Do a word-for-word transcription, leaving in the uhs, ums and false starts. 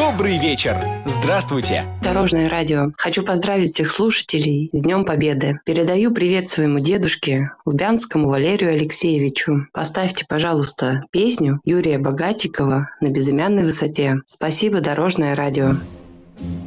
Добрый вечер! Здравствуйте! Дорожное радио. Хочу поздравить всех слушателей с Днем Победы. Передаю привет своему дедушке, лубянскому Валерию Алексеевичу. Поставьте, пожалуйста, песню Юрия Богатикова «На безымянной высоте». Спасибо, Дорожное радио.